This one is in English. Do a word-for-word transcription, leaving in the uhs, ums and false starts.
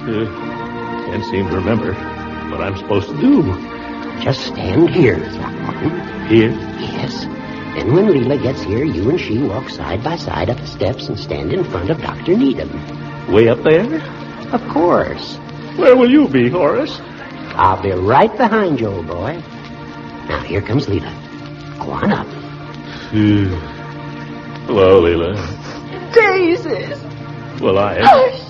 Uh, can't seem to remember what I'm supposed to do. Just stand here, Throckmorton. Here? Yes. Then when Leela gets here, you and she walk side by side up the steps and stand in front of Doctor Needham. Way up there? Of course. Where will you be, Horace? I'll be right behind you, old boy. Now, here comes Leela. Go on up. Hello, Leela. Daisies. Well, I... Hush.